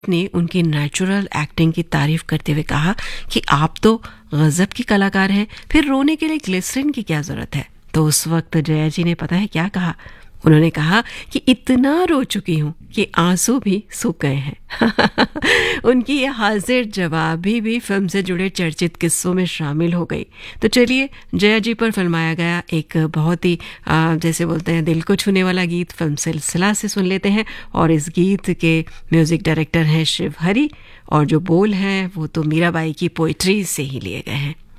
ने उनकी natural acting की तारीफ करते हुए कहा कि आप तो गजब की कलाकार हैं, फिर रोने के लिए ग्लिसरीन की क्या जरूरत है। तो उस वक्त जया जी ने पता है क्या कहा? उन्होंने कहा कि इतना रो चुकी हूं कि आंसू भी सूख गए हैं। उनकी ये हाजिर जवाबी भी फिल्म से जुड़े चर्चित किस्सों में शामिल हो गई। तो चलिए जया जी पर फिल्माया गया एक बहुत ही जैसे बोलते हैं दिल को छूने वाला गीत फिल्म सिलसिला से सुन लेते हैं। और इस गीत के म्यूजिक डायरेक्टर हैं शिव हरी और जो बोल हैं वो तो मीराबाई की पोइट्री से ही लिए गए हैं।